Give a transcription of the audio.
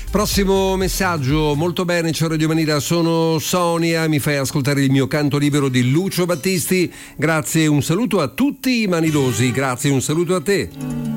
Prossimo messaggio, molto bene, ciao Radio Manila, sono Sonia, mi fai ascoltare il mio canto libero di Lucio Battisti, grazie, un saluto a tutti i manidosi, grazie, un saluto a te.